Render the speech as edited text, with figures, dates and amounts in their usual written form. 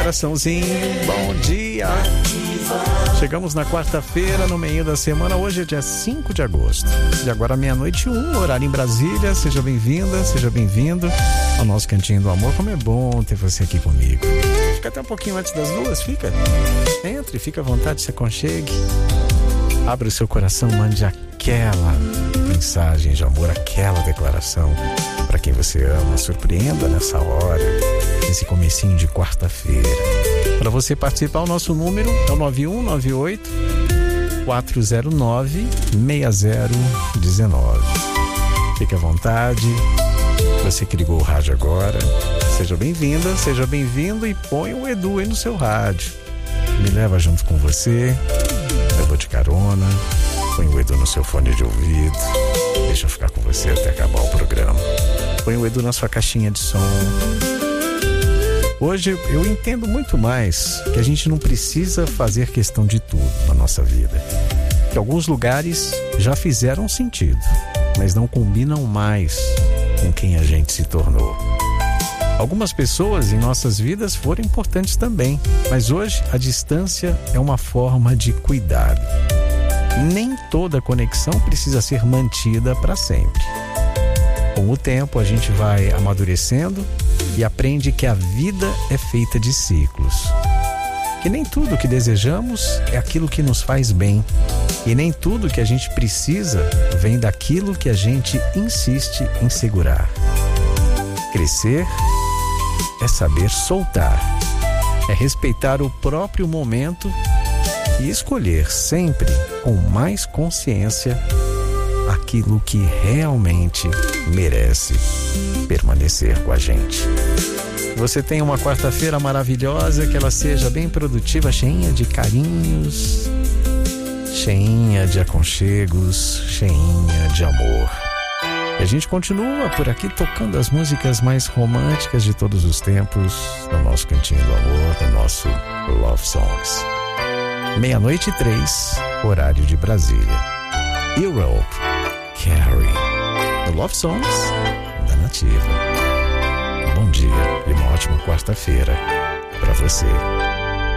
coraçãozinho, bom dia. Chegamos na quarta-feira, no meio da semana. Hoje é dia 5 de agosto. E agora meia-noite 1, horário em Brasília. Seja bem-vinda, seja bem-vindo ao nosso Cantinho do Amor. Como é bom ter você aqui comigo. Fica até um pouquinho antes das 2, fica. Entre, fica à vontade, se aconchegue. Abra o seu coração, mande aquela mensagem de amor, aquela declaração para quem você ama. Surpreenda nessa hora, nesse comecinho de quarta-feira. Para você participar, o nosso número é o 9198-409-6019. Fique à vontade. Você que ligou o rádio agora, seja bem-vinda, seja bem-vindo e põe o Edu aí no seu rádio. Me leva junto com você, eu vou de carona, põe o Edu no seu fone de ouvido, deixa eu ficar com você até acabar o programa. Põe o Edu na sua caixinha de som. Hoje eu entendo muito mais que a gente não precisa fazer questão de tudo na nossa vida. Que alguns lugares já fizeram sentido, mas não combinam mais com quem a gente se tornou. Algumas pessoas em nossas vidas foram importantes também, mas hoje a distância é uma forma de cuidado. Nem toda conexão precisa ser mantida para sempre. Com o tempo a gente vai amadurecendo e aprende que a vida é feita de ciclos. Que nem tudo que desejamos é aquilo que nos faz bem. E nem tudo que a gente precisa vem daquilo que a gente insiste em segurar. Crescer é saber soltar. É respeitar o próprio momento e escolher sempre com mais consciência aquilo que realmente merece permanecer com a gente. Você tem uma quarta-feira maravilhosa, que ela seja bem produtiva, cheinha de carinhos, cheinha de aconchegos, cheinha de amor. E a gente continua por aqui tocando as músicas mais românticas de todos os tempos no nosso Cantinho do Amor, no nosso Love Songs. 00:03, horário de Brasília. Europe, Carrie, no Love Songs da Nativa. Bom dia e uma ótima quarta-feira para você.